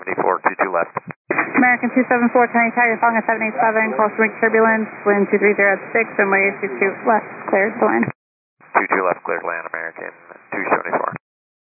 274, 22 left. American 274, Chinese Tiger, Falcon 787, close to turbulence, wind 230 at 6, runway 22 left, cleared to land. 22 left, cleared to land, American 274.